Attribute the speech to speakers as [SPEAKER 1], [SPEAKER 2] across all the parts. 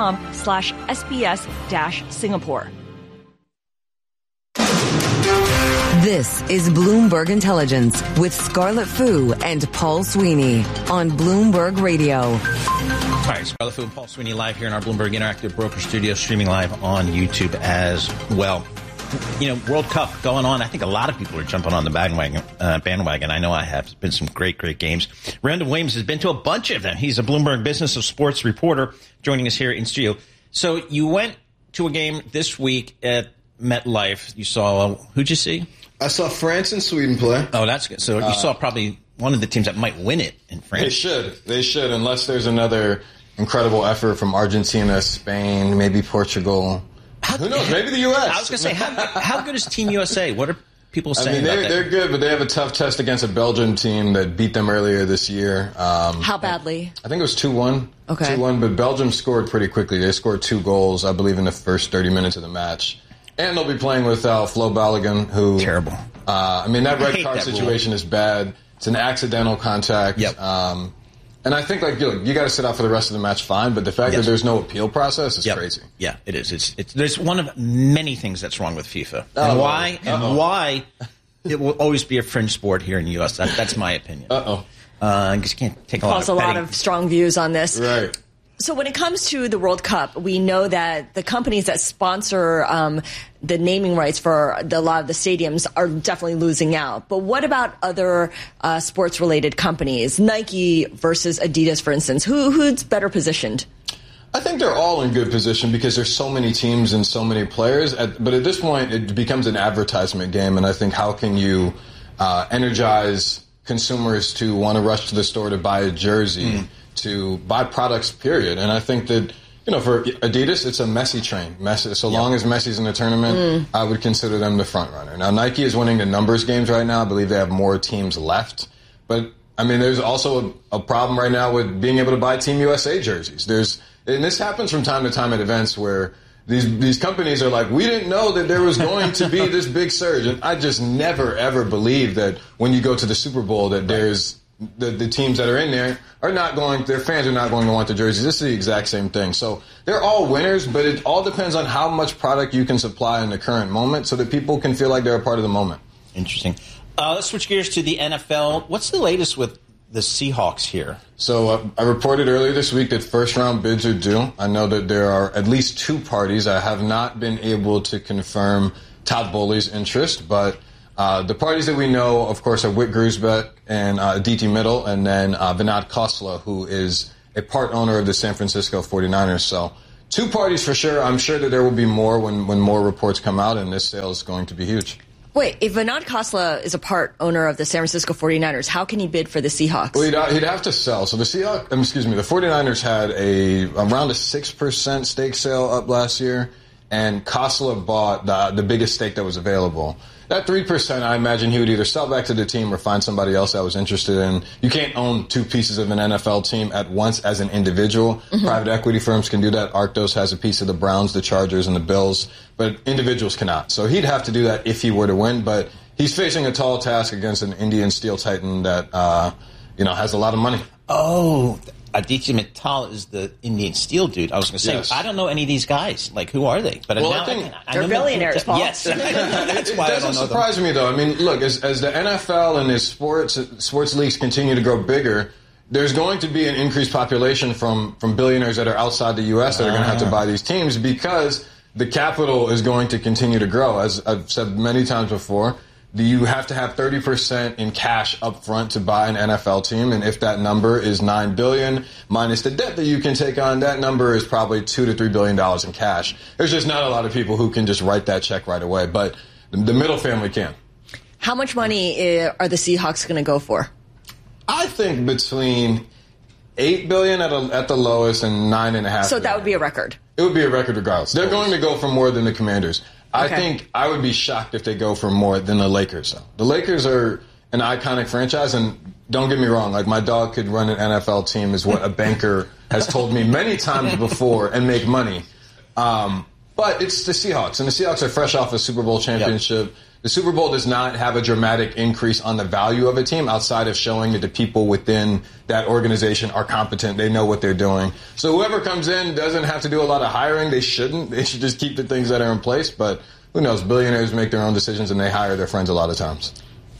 [SPEAKER 1] facebook.com/SBS-Singapore.
[SPEAKER 2] This is Bloomberg Intelligence with Scarlett Fu and Paul Sweeney on Bloomberg Radio.
[SPEAKER 3] All right, Scarlett Fu and Paul Sweeney live here in our Bloomberg Interactive Broker Studio, streaming live on YouTube as well. You know, World Cup going on. I think a lot of people are jumping on the bandwagon. I know I have. It's been some great games. Randall Williams has been to a bunch of them. He's a Bloomberg Business of Sports reporter joining us here in studio. So you went to a game this week at MetLife. You saw, who'd you see?
[SPEAKER 4] I saw France and Sweden play.
[SPEAKER 3] Oh, that's good. So you saw probably one of the teams that might win it in France.
[SPEAKER 4] They should, unless there's another incredible effort from Argentina, Spain, maybe Portugal. Who knows? Maybe the U.S.
[SPEAKER 3] I was going to say, how good is Team USA? What are people saying
[SPEAKER 4] about
[SPEAKER 3] that?
[SPEAKER 4] They're good, but they have a tough test against a Belgian team that beat them earlier this year.
[SPEAKER 1] How badly?
[SPEAKER 4] I think it was 2-1.
[SPEAKER 1] Okay.
[SPEAKER 4] 2-1, but Belgium scored pretty quickly. They scored 2 goals, I believe, in the first 30 minutes of the match. And they'll be playing without Flo Balogun, who...
[SPEAKER 3] Terrible.
[SPEAKER 4] That red card situation is bad. It's an accidental contact.
[SPEAKER 3] Yep.
[SPEAKER 4] And I think, you got to sit out for the rest of the match, fine. But the fact that there's no appeal process is crazy.
[SPEAKER 3] Yeah, it is. It's there's one of many things that's wrong with FIFA, and why it will always be a fringe sport here in the U.S. That's my opinion. Because you can't take a lot of
[SPEAKER 1] strong views on this.
[SPEAKER 4] Right.
[SPEAKER 1] So when it comes to the World Cup, we know that the companies that sponsor the naming rights for a lot of the stadiums are definitely losing out. But what about other sports-related companies, Nike versus Adidas, for instance? Who's better positioned?
[SPEAKER 4] I think they're all in good position because there's so many teams and so many players. But at this point, it becomes an advertisement game. And I think how can you energize consumers to want to rush to the store to buy a jersey, to buy products, period. And I think that, for Adidas, it's a Messi train. Long as Messi's in the tournament, I would consider them the front runner. Now, Nike is winning the numbers games right now. I believe they have more teams left. But, there's also a problem right now with being able to buy Team USA jerseys. And this happens from time to time at events where these companies are like, we didn't know that there was going to be this big surge. And I just never, ever believe that when you go to the Super Bowl that there's the teams that are in there their fans are not going to want the jerseys. This is the exact same thing. So they're all winners, but it all depends on how much product you can supply in the current moment so that people can feel like they're a part of the moment.
[SPEAKER 3] Interesting. Let's switch gears to the NFL. What's the latest with the Seahawks here?
[SPEAKER 4] So I reported earlier this week that first-round bids are due. I know that there are at least 2 parties. I have not been able to confirm Todd Bowley's interest, but the parties that we know, of course, are Whit Grusbeck and Aditi Mittal, and then Vinod Khosla, who is a part owner of the San Francisco 49ers. So 2 parties for sure. I'm sure that there will be more when more reports come out, and this sale is going to be huge.
[SPEAKER 1] Wait, if Vinod Khosla is a part owner of the San Francisco 49ers, how can he bid for the Seahawks?
[SPEAKER 4] Well, he'd have to sell. So the 49ers had around a 6% stake sale up last year, and Khosla bought the biggest stake that was available. That 3%, I imagine he would either sell back to the team or find somebody else that was interested in. You can't own 2 pieces of an NFL team at once as an individual. Private equity firms can do that. Arctos has a piece of the Browns, the Chargers, and the Bills, but individuals cannot. So he'd have to do that if he were to win, but he's facing a tall task against an Indian steel titan that has a lot of money.
[SPEAKER 3] Oh, Aditi Mittal is the Indian Steel dude. I was going to say, yes. I don't know any of these guys. Like, who are they? But
[SPEAKER 4] well,
[SPEAKER 3] now
[SPEAKER 1] they're billionaires, Paul.
[SPEAKER 3] Yes. That's why
[SPEAKER 4] it doesn't surprise me, though. Look, as the NFL and as sports leagues continue to grow bigger, there's going to be an increased population from billionaires that are outside the U.S. that are going to have to buy these teams because the capital is going to continue to grow. As I've said many times before, you have to have 30% in cash up front to buy an NFL team, and if that number is $9 billion minus the debt that you can take on, that number is probably $2 to $3 billion in cash. There's just not a lot of people who can just write that check right away, but the middle family can.
[SPEAKER 1] How much money are the Seahawks going to go for?
[SPEAKER 4] I think between $8 billion at the lowest and $9.5
[SPEAKER 1] So that would be a record.
[SPEAKER 4] It would be a record regardless. They're going to go for more than the Commanders. I think I would be shocked if they go for more than the Lakers. The Lakers are an iconic franchise, and don't get me wrong, like my dog could run an NFL team is what a banker has told me many times before and make money. But it's the Seahawks, and the Seahawks are fresh off a Super Bowl championship. Yep. the Super Bowl does not have a dramatic increase on the value of a team outside of showing that the people within that organization are competent. They know what they're doing. So whoever comes in doesn't have to do a lot of hiring. They shouldn't. They should just keep the things that are in place. But who knows? Billionaires make their own decisions, and they hire their friends a lot of times.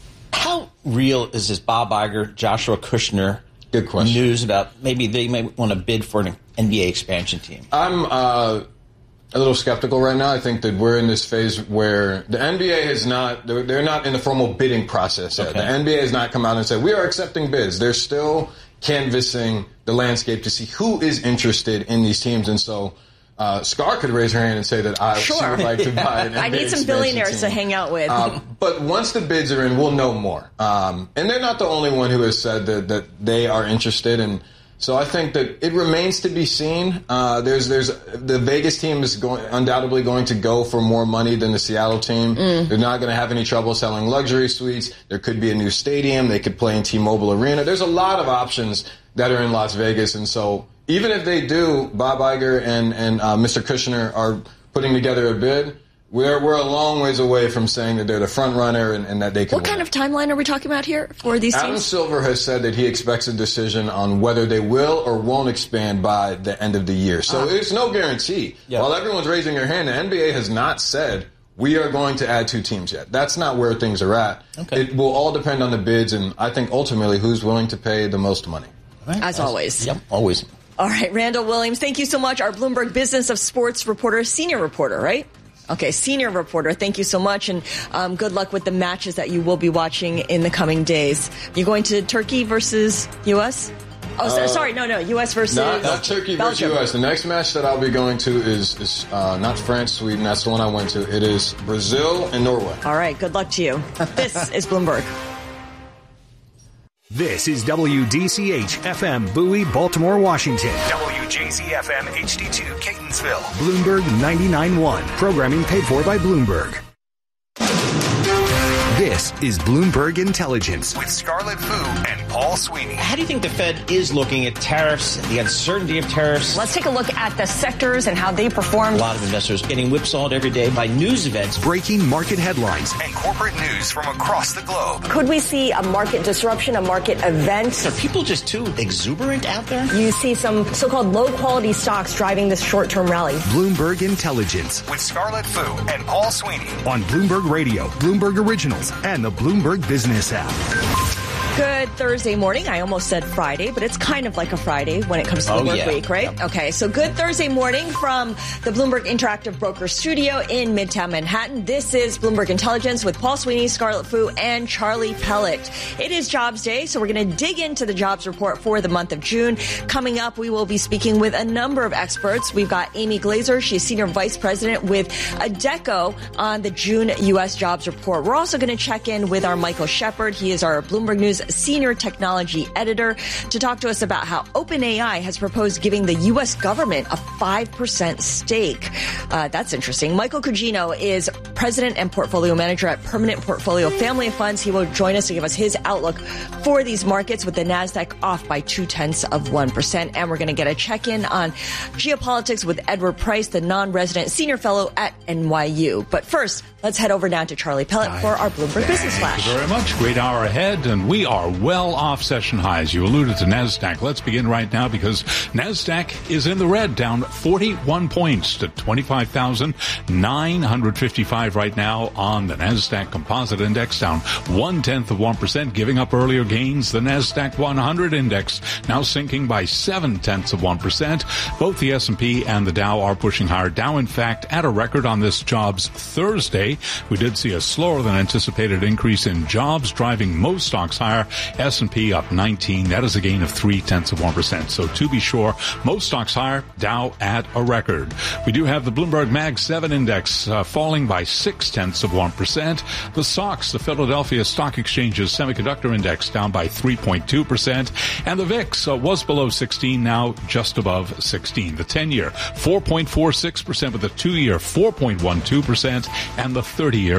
[SPEAKER 4] How
[SPEAKER 3] real is this Bob Iger, Joshua Kushner
[SPEAKER 4] Good question.
[SPEAKER 3] news about maybe they might want to bid for an NBA expansion team?
[SPEAKER 4] I'm a little skeptical right now. I think that we're in this phase where the NBA has not, they're not in the formal bidding process yet.
[SPEAKER 3] Okay.
[SPEAKER 4] The NBA has not come out and said, we are accepting bids. They're still canvassing the landscape to see who is interested in these teams. And so Scar could raise her hand and say that she would like to buy an NBA
[SPEAKER 1] I need some billionaires to hang out with.
[SPEAKER 4] But once the bids are in, we'll know more. And they're not the only one who has said that they are interested. And so I think that it remains to be seen. There's the Vegas team is undoubtedly going to go for more money than the Seattle team. They're not going to have any trouble selling luxury suites. There could be a new stadium. They could play in T-Mobile Arena. There's a lot of options that are in Las Vegas. And so even if they do, Bob Iger and Mr. Kushner are putting together a bid, we're a long ways away from saying that they're the front runner and that they can
[SPEAKER 1] What kind of timeline are we talking about here for these teams?
[SPEAKER 4] Adam Silver has said that he expects a decision on whether they will or won't expand by the end of the year. So it's no guarantee. Yeah. While everyone's raising their hand, the NBA has not said we are going to add 2 teams yet. That's not where things are at. Okay. It will all depend on the bids and I think ultimately who's willing to pay the most money.
[SPEAKER 3] Right.
[SPEAKER 1] As always.
[SPEAKER 3] Yep, always.
[SPEAKER 1] All right, Randall Williams, thank you so much. Our Bloomberg Business of Sports reporter, senior reporter, right? Okay, senior reporter. Thank you so much, and good luck with the matches that you will be watching in the coming days. You going to Turkey versus U.S.? Oh, sorry, no, U.S. versus
[SPEAKER 4] not Turkey
[SPEAKER 1] Belgium.
[SPEAKER 4] versus U.S. The next match that I'll be going to is not France, Sweden. That's the one I went to. It is Brazil and Norway.
[SPEAKER 1] All right, good luck to you. This is Bloomberg.
[SPEAKER 5] This is WDCH FM Bowie, Baltimore, Washington. WJZ FM HD2 Catonsville. Bloomberg 99.1. Programming paid for by Bloomberg. This is Bloomberg Intelligence with Scarlett Fu and Paul Sweeney.
[SPEAKER 3] How do you think the Fed is looking at tariffs, the uncertainty of tariffs?
[SPEAKER 1] Let's take a look at the sectors and how they performed.
[SPEAKER 3] A lot of investors getting whipsawed every day by news events.
[SPEAKER 5] Breaking market headlines and corporate news from across the globe.
[SPEAKER 1] Could we see a market disruption, a market event?
[SPEAKER 3] Are people just too exuberant out there?
[SPEAKER 1] You see some so-called low-quality stocks driving this short-term rally.
[SPEAKER 5] Bloomberg Intelligence with Scarlett Fu and Paul Sweeney on Bloomberg Radio, Bloomberg Originals, and the Bloomberg Business app.
[SPEAKER 1] Good Thursday morning. I almost said Friday, but it's kind of like a Friday when it comes to the work week, right? Yep. Okay, so good Thursday morning from the Bloomberg Interactive Broker Studio in Midtown Manhattan. This is Bloomberg Intelligence with Paul Sweeney, Scarlett Fu, and Charlie Pellet. It is Jobs Day, so we're going to dig into the jobs report for the month of June. Coming up, we will be speaking with a number of experts. We've got Amy Glazer. She's Senior Vice President with Adecco on the June U.S. jobs report. We're also going to check in with our Michael Shepard. He is our Bloomberg News Senior Technology Editor to talk to us about how OpenAI has proposed giving the U.S. government a 5% stake. That's interesting. Michael Cugino is President and Portfolio Manager at Permanent Portfolio Family of Funds. He will join us to give us his outlook for these markets with the NASDAQ off by 0.2%. And we're going to get a check-in on geopolitics with Edward Price, the non-resident Senior Fellow at NYU. But first, let's head over now to Charlie Pellet for our Bloomberg Business Flash.
[SPEAKER 6] Thank you very much. Great hour ahead, and we are well off session highs. You alluded to NASDAQ. Let's begin right now because NASDAQ is in the red, down 41 points to 25,955 right now on the NASDAQ Composite Index, down 0.1%, giving up earlier gains. The NASDAQ 100 Index now sinking by 0.7%. Both the S&P and the Dow are pushing higher. Dow, in fact, at a record on this jobs Thursday. We did see a slower than anticipated increase in jobs, driving most stocks higher. S&P up 19. That is a gain of 0.3%. So to be sure, most stocks higher. Dow at a record. We do have the Bloomberg Mag 7 Index falling by 0.6%. The SOX, the Philadelphia Stock Exchange's Semiconductor Index, down by 3.2%. And the VIX was below 16, now just above 16. The 10-year 4.46%, with the 2-year 4.12%, and the 30-year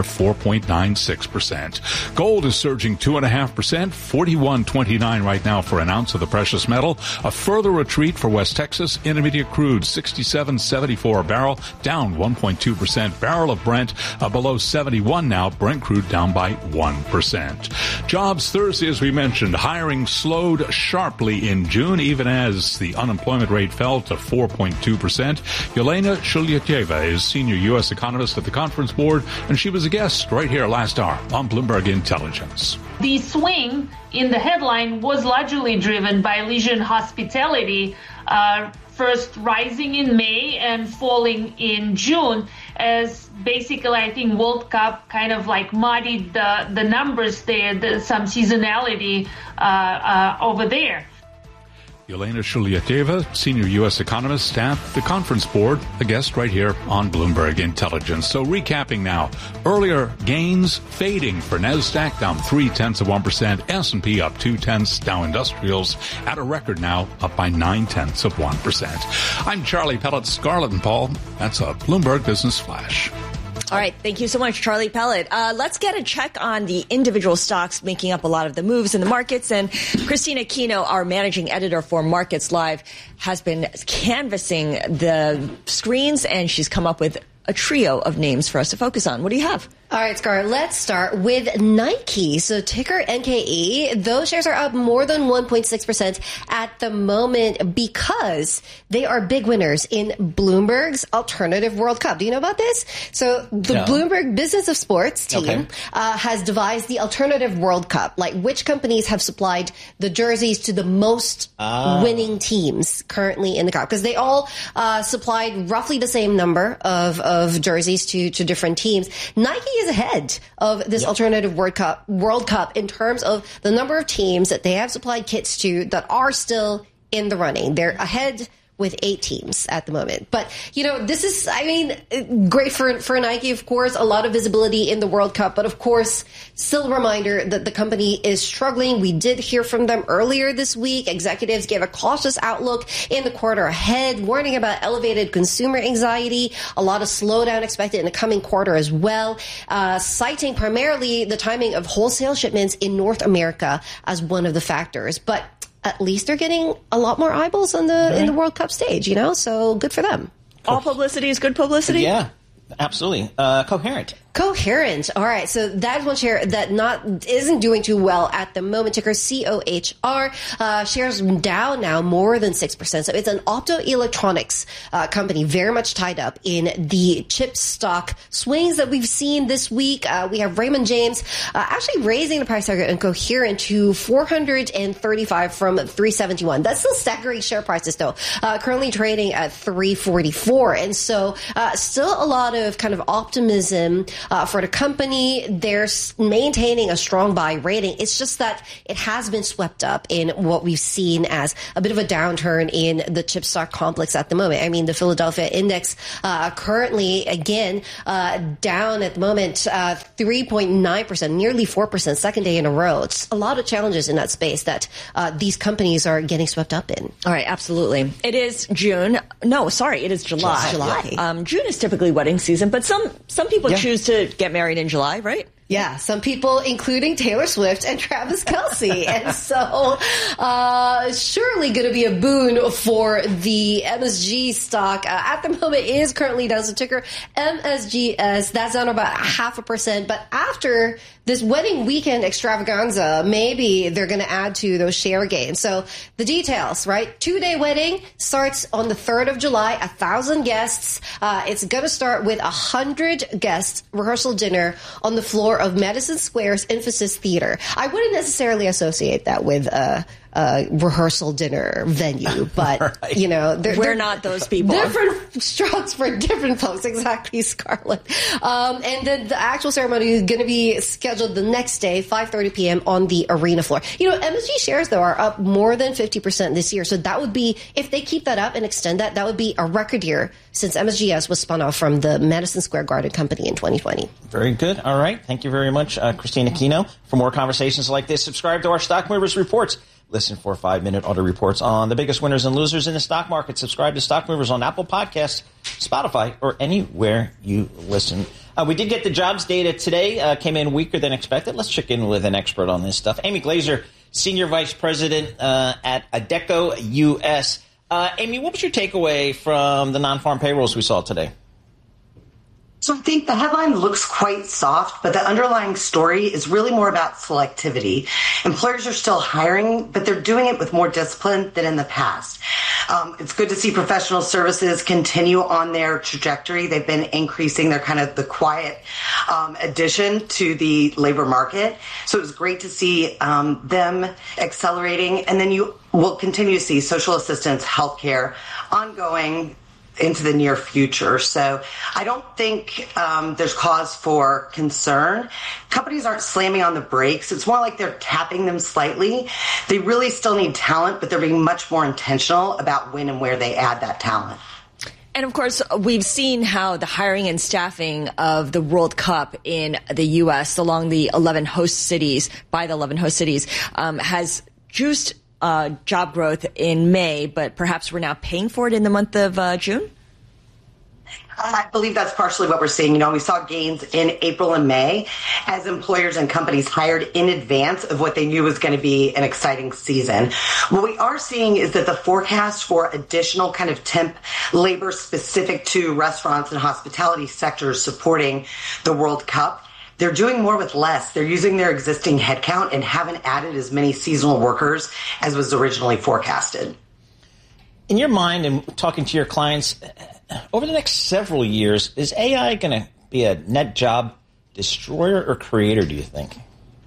[SPEAKER 6] 4.96%. Gold is surging 2.5%, $41.29 right now for an ounce of the precious metal. A further retreat for West Texas Intermediate crude, $67.74 a barrel, down 1.2%. Barrel of Brent below 71 now. Brent crude down by 1%. Jobs Thursday, as we mentioned, hiring slowed sharply in June, even as the unemployment rate fell to 4.2%. Yelena Shulyatyeva is senior U.S. economist at the Conference Board, and she was a guest right here last hour on Bloomberg Intelligence.
[SPEAKER 7] The swing in the headline was largely driven by leisure and hospitality, first rising in May and falling in June, as basically I think World Cup kind of like muddied the numbers there, some seasonality over there.
[SPEAKER 6] Yelena Shulyatyeva, senior U.S. economist at the Conference Board, a guest right here on Bloomberg Intelligence. So recapping now, earlier gains fading for NASDAQ, down 0.3%, S&P up 0.2%, Dow Industrials at a record now, up by 0.9%. I'm Charlie Pellet, Scarlett and Paul. That's a Bloomberg Business Flash.
[SPEAKER 1] All right. Thank you so much, Charlie Pellet. Let's get a check on the individual stocks making up a lot of the moves in the markets. And Christina Aquino, our managing editor for Markets Live, has been canvassing the screens, and she's come up with a trio of names for us to focus on. What do you have?
[SPEAKER 8] All right, Scar, let's start with Nike. So ticker NKE, those shares are up more than 1.6% at the moment because they are big winners in Bloomberg's Alternative World Cup. Do you know about this? So the Bloomberg Business of Sports team has devised the Alternative World Cup, like which companies have supplied the jerseys to the most winning teams currently in the cup, because they all supplied roughly the same number of jerseys to different teams. Nike is ahead of this Alternative World Cup in terms of the number of teams that they have supplied kits to that are still in the running. They're ahead with 8 teams at the moment. But, you know, this is, I mean, great for Nike, of course, a lot of visibility in the World Cup. But, of course, still a reminder that the company is struggling. We did hear from them earlier this week. Executives gave a cautious outlook in the quarter ahead, warning about elevated consumer anxiety, a lot of slowdown expected in the coming quarter as well, citing primarily the timing of wholesale shipments in North America as one of the factors. But at least they're getting a lot more eyeballs on in the World Cup stage, you know, so good for them.
[SPEAKER 1] All publicity is good publicity?
[SPEAKER 3] Yeah, absolutely.
[SPEAKER 8] Coherent. All right. So that's one share that isn't doing too well at the moment. Ticker COHR. Shares down now more than 6%. So it's an optoelectronics company very much tied up in the chip stock swings that we've seen this week. We have Raymond James actually raising the price target on Coherent to $435 from $371. That's still staggering share prices though. Currently trading at $344. And so still a lot of kind of optimism for the company. They're maintaining a strong buy rating. It's just that it has been swept up in what we've seen as a bit of a downturn in the chip stock complex at the moment. I mean, the Philadelphia index currently, again, down at the moment 3.9%, nearly 4%, second day in a row. It's a lot of challenges in that space that these companies are getting swept up in.
[SPEAKER 1] All right, absolutely. It is June. No, sorry, it is July. June is typically wedding season, but some people choose to get married in July, right?
[SPEAKER 8] Yeah, some people, including Taylor Swift and Travis Kelce. And so, surely going to be a boon for the MSG stock. At the moment, it is currently down. So ticker MSGS, that's down about 0.5%. But after this wedding weekend extravaganza, maybe they're going to add to those share gains. So the details, right? 2-day wedding starts on the 3rd of July, 1,000 guests. It's going to start with 100 guests rehearsal dinner on the floor of Madison Square's Infosys Theater. I wouldn't necessarily associate that with a rehearsal dinner venue, but
[SPEAKER 1] right.
[SPEAKER 8] You know,
[SPEAKER 1] we're not those people.
[SPEAKER 8] Different strokes for different folks. Exactly, Scarlett. And then the actual ceremony is going to be scheduled the next day, 5:30 p.m. on the arena floor. You know, MSG shares though are up more than 50% this year, so that would be, if they keep that up and extend that, that would be a record year since MSGS was spun off from the Madison Square Garden Company in 2020.
[SPEAKER 3] Very good. All right. Thank you very much, Christina Aquino. For more conversations like this, subscribe to our Stock Movers Reports. Listen for 5-minute auto reports on the biggest winners and losers in the stock market. Subscribe to Stock Movers on Apple Podcasts, Spotify, or anywhere you listen. We did get the jobs data today. Came in weaker than expected. Let's check in with an expert on this stuff. Amy Glazer, Senior Vice President at Adecco US. Amy, what was your takeaway from the non-farm payrolls we saw today?
[SPEAKER 9] So I think the headline looks quite soft, but the underlying story is really more about selectivity. Employers are still hiring, but they're doing it with more discipline than in the past. It's good to see professional services continue on their trajectory. They've been increasing their kind of the quiet addition to the labor market. So it was great to see them accelerating. And then you will continue to see social assistance, healthcare, ongoing into the near future. So I don't think there's cause for concern. Companies aren't slamming on the brakes. It's more like they're tapping them slightly. They really still need talent, but they're being much more intentional about when and where they add that talent.
[SPEAKER 1] And of course, we've seen how the hiring and staffing of the World Cup in the U.S. along the 11 host cities, has juiced job growth in May, but perhaps we're now paying for it in the month of June?
[SPEAKER 9] I believe that's partially what we're seeing. We saw gains in April and May as employers and companies hired in advance of what they knew was going to be an exciting season. What we are seeing is that the forecast for additional kind of temp labor specific to restaurants and hospitality sectors supporting the World Cup, they're doing more with less. They're using their existing headcount and haven't added as many seasonal workers as was originally forecasted.
[SPEAKER 3] In your mind and talking to your clients, over the next several years, is AI going to be a net job destroyer or creator, do you think?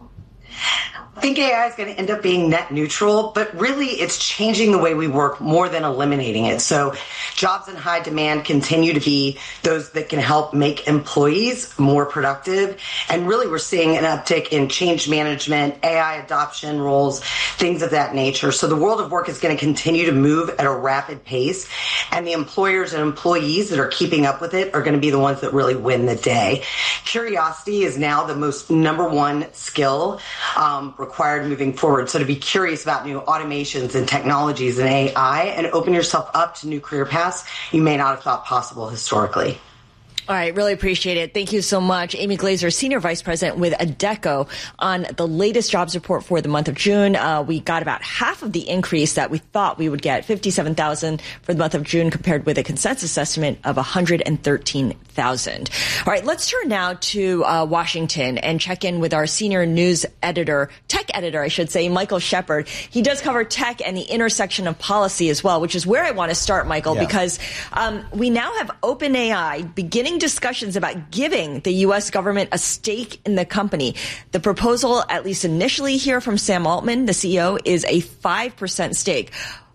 [SPEAKER 9] I think AI is going to end up being net neutral, but really it's changing the way we work more than eliminating it. So jobs in high demand continue to be those that can help make employees more productive. And really we're seeing an uptick in change management, AI adoption roles, things of that nature. So the world of work is going to continue to move at a rapid pace. And the employers and employees that are keeping up with it are going to be the ones that really win the day. Curiosity is now the most number one skill required moving forward. So to be curious about new automations and technologies and AI and open yourself up to new career paths you may not have thought possible historically.
[SPEAKER 1] All right, really appreciate it. Thank you so much. Amy Glazer, Senior Vice President with Adecco, on the latest jobs report for the month of June. We got about half of the increase that we thought we would get, 57,000 for the month of June, compared with a consensus estimate of 113,000. All right, let's turn now to Washington and check in with our senior news editor, tech editor, I should say, Michael Shepard. He does cover tech and the intersection of policy as well, which is where I want to start, Michael, because we now have OpenAI beginning discussions about giving the U.S. government a stake in the company. The proposal, at least initially here from Sam Altman, the CEO, is a 5% stake.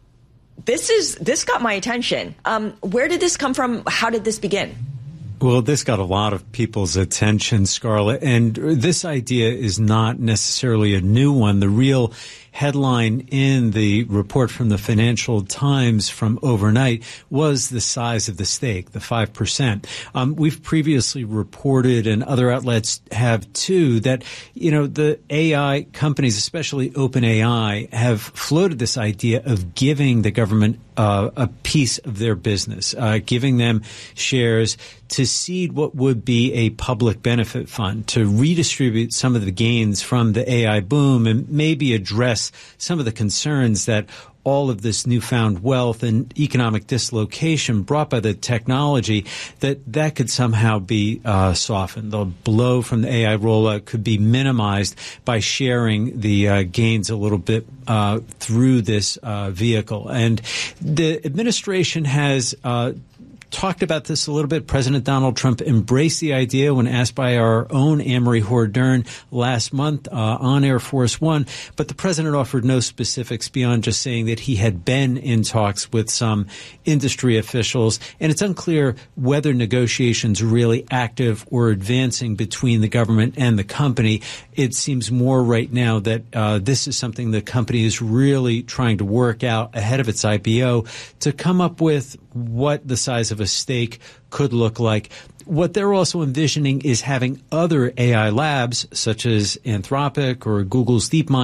[SPEAKER 1] This got my attention. Where did this come from? How did this begin?
[SPEAKER 10] Well, this got a lot of people's attention, Scarlett, and this idea is not necessarily a new one. The real headline in the report from the Financial Times from overnight was the size of the stake, the 5%. We've previously reported, and other outlets have too, that, the AI companies, especially OpenAI, have floated this idea of giving the government a piece of their business, giving them shares to seed what would be a public benefit fund, to redistribute some of the gains from the AI boom and maybe address some of the concerns that all of this newfound wealth and economic dislocation brought by the technology, that could somehow be softened. The blow from the AI rollout could be minimized by sharing the gains a little bit through this vehicle. And the administration has talked about this a little bit. President Donald Trump embraced the idea when asked by our own Anne-Marie Hordern last month on Air Force One, but the president offered no specifics beyond just saying that he had been in talks with some industry officials, and it's unclear whether negotiations are really active or advancing between the government and the company. It seems more right now that this is something the company is really trying to work out ahead of its IPO to come up with what the size of a stake could look like. What they're also envisioning is having other AI labs, such as Anthropic or Google's DeepMind,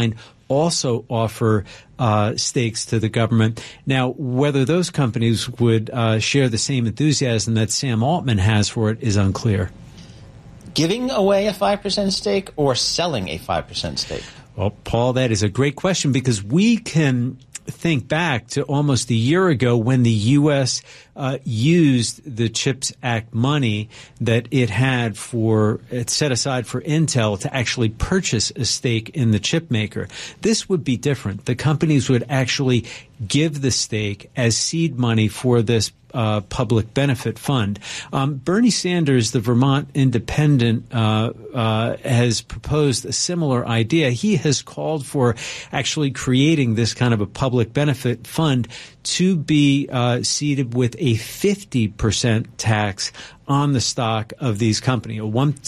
[SPEAKER 10] also offer stakes to the government. Now, whether those companies would share the same enthusiasm that Sam Altman has for it is unclear.
[SPEAKER 3] Giving away a 5% stake or selling a 5% stake?
[SPEAKER 10] Well, Paul, that is a great question, because we can think back to almost a year ago when the U.S. Used the CHIPS Act money that it set aside for Intel to actually purchase a stake in the chip maker. This would be different. The companies would actually give the stake as seed money for this public benefit fund. Bernie Sanders, the Vermont Independent, has proposed a similar idea. He has called for actually creating this kind of a public benefit fund to be seeded with a 50% tax on the stock of these companies, a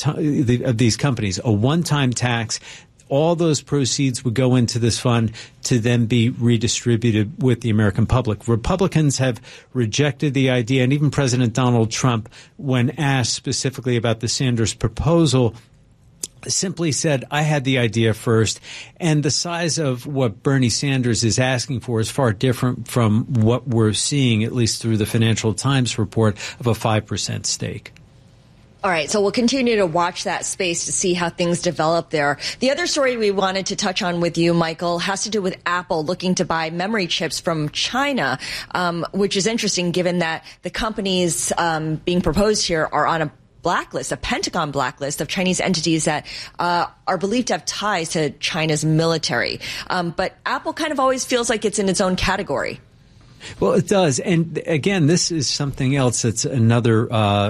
[SPEAKER 10] one-time tax. All those proceeds would go into this fund to then be redistributed with the American public. Republicans have rejected the idea, and even President Donald Trump, when asked specifically about the Sanders proposal, simply said, I had the idea first. And the size of what Bernie Sanders is asking for is far different from what we're seeing, at least through the Financial Times report, of a 5% stake.
[SPEAKER 1] All right, so we'll continue to watch that space to see how things develop there. The other story we wanted to touch on with you, Michael, has to do with Apple looking to buy memory chips from China, which is interesting given that the companies being proposed here are on a blacklist, a Pentagon blacklist of Chinese entities that are believed to have ties to China's military. But Apple kind of always feels like it's in its own category.
[SPEAKER 10] Well, it does. And again, this is something else that's another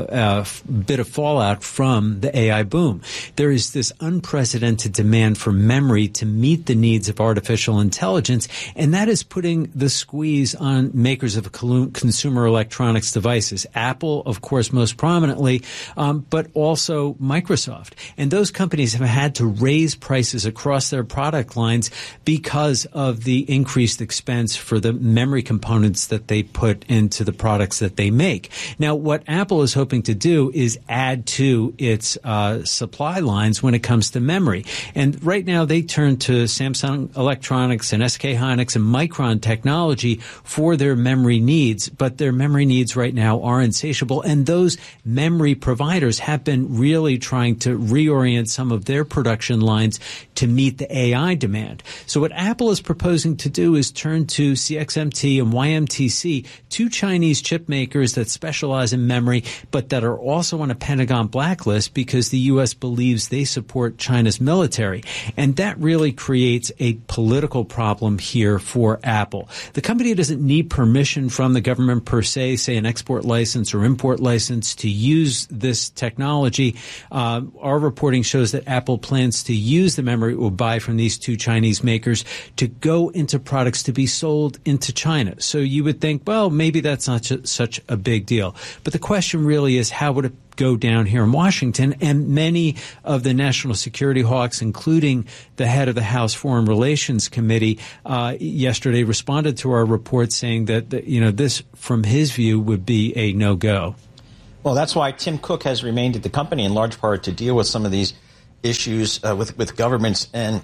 [SPEAKER 10] bit of fallout from the AI boom. There is this unprecedented demand for memory to meet the needs of artificial intelligence, and that is putting the squeeze on makers of consumer electronics devices. Apple, of course, most prominently, but also Microsoft. And those companies have had to raise prices across their product lines because of the increased expense for the memory components that they put into the products that they make. Now, what Apple is hoping to do is add to its supply lines when it comes to memory. And right now they turn to Samsung Electronics and SK Hynix and Micron Technology for their memory needs, but their memory needs right now are insatiable. And those memory providers have been really trying to reorient some of their production lines to meet the AI demand. So what Apple is proposing to do is turn to CXMT and YMTC, two Chinese chip makers that specialize in memory, but that are also on a Pentagon blacklist because the U.S. believes they support China's military. And that really creates a political problem here for Apple. The company doesn't need permission from the government per se, say an export license or import license, to use this technology. Our reporting shows that Apple plans to use the memory it will buy from these two Chinese makers to go into products to be sold into China. So you would think, well, maybe that's not such a big deal. But the question really is, how would it go down here in Washington? And many of the national security hawks, including the head of the House Foreign Relations Committee, yesterday responded to our report saying that, this, from his view, would be a no-go.
[SPEAKER 3] Well, that's why Tim Cook has remained at the company in large part to deal with some of these issues with governments. And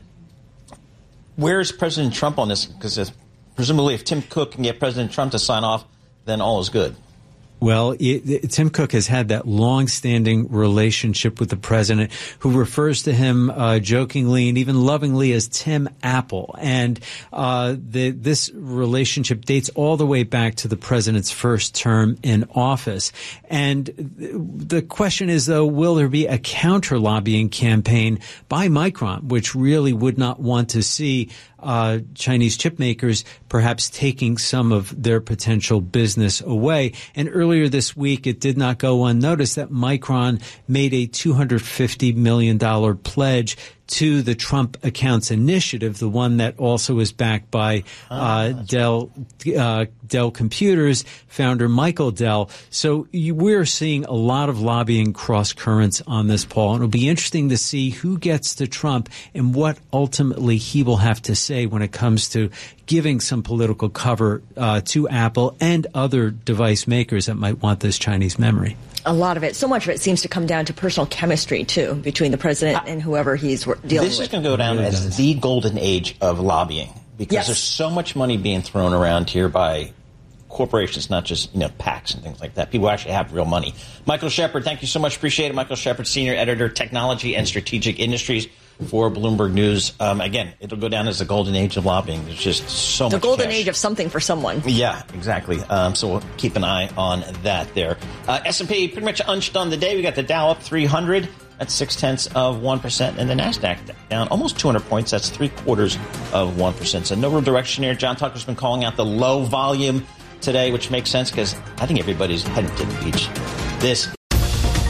[SPEAKER 3] where is President Trump on this? Because presumably if Tim Cook can get President Trump to sign off, then all is good.
[SPEAKER 10] Well, Tim Cook has had that long-standing relationship with the president, who refers to him jokingly and even lovingly as Tim Apple. And this relationship dates all the way back to the president's first term in office. And the question is, though, will there be a counter-lobbying campaign by Micron, which really would not want to see Chinese chip makers perhaps taking some of their potential business away? And earlier this week, it did not go unnoticed that Micron made a $250 million pledge to the Trump Accounts Initiative, the one that also is backed by Dell Computers founder Michael Dell. So we're seeing a lot of lobbying cross currents on this, Paul. And it'll be interesting to see who gets to Trump and what ultimately he will have to say when it comes to giving some political cover to Apple and other device makers that might want this Chinese memory.
[SPEAKER 1] A lot of it, so much of it seems to come down to personal chemistry, too, between the president and whoever he's dealing
[SPEAKER 3] This
[SPEAKER 1] with.
[SPEAKER 3] is going to go down as the golden age of lobbying because there's so much money being thrown around here by corporations, not just PACs and things like that. People actually have real money. Michael Shepard, thank you so much. Appreciate it. Michael Shepard, Senior Editor, Technology and Strategic Industries for Bloomberg News. Again, it'll go down as the golden age of lobbying. There's just so much
[SPEAKER 1] the golden
[SPEAKER 3] cash.
[SPEAKER 1] age of something for someone.
[SPEAKER 3] Yeah, exactly. So we'll keep an eye on that there. S&P pretty much unched on the day. We got the Dow up 300. That's 0.6%. And the NASDAQ down almost 200 points. That's 0.75%. So no real direction here. John Tucker's been calling out the low volume today, which makes sense because I think everybody's heading to the beach. This